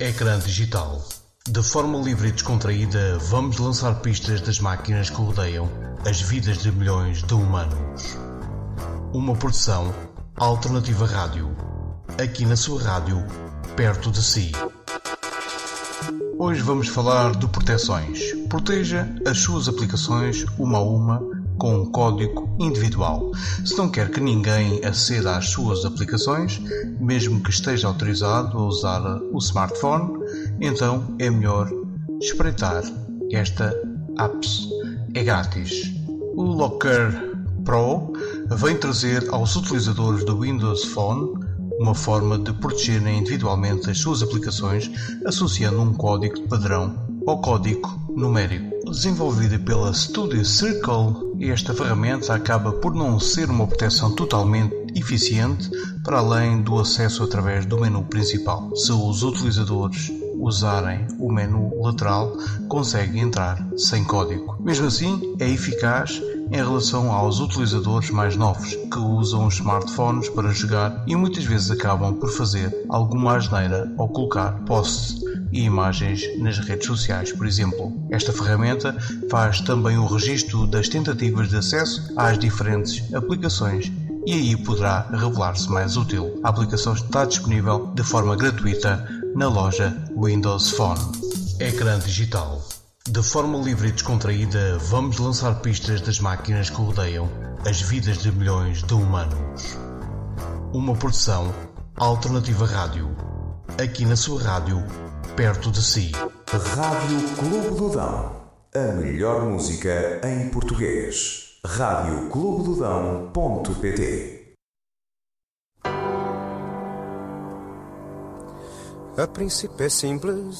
Ecrã digital. De forma livre e descontraída, vamos lançar pistas das máquinas que rodeiam as vidas de milhões de humanos. Uma produção Alternativa Rádio. Aqui na sua rádio, perto de si. Hoje vamos falar de proteções. Proteja as suas aplicações uma a uma com um código individual. Se não quer que ninguém aceda às suas aplicações, mesmo que esteja autorizado a usar o smartphone, então é melhor espreitar esta apps. É grátis. O Locker Pro vem trazer aos utilizadores do Windows Phone uma forma de protegerem individualmente as suas aplicações associando um código de padrão ao código numérico. Desenvolvida pela Studio Circle, esta ferramenta acaba por não ser uma proteção totalmente eficiente para além do acesso através do menu principal. Se os utilizadores usarem o menu lateral, conseguem entrar sem código. Mesmo assim, é eficaz em relação aos utilizadores mais novos que usam os smartphones para jogar e muitas vezes acabam por fazer alguma asneira ao colocar posts e imagens nas redes sociais, por exemplo. Esta ferramenta faz também o registro das tentativas de acesso às diferentes aplicações e aí poderá revelar-se mais útil. A aplicação está disponível de forma gratuita na loja Windows Phone. Ecrã digital. De forma livre e descontraída, vamos lançar pistas das máquinas que rodeiam as vidas de milhões de humanos. Uma produção Alternativa Rádio. Aqui na sua rádio, perto de si. Rádio Clube do Dão. A melhor música em português. radioclubedodão.pt. A princípio é simples,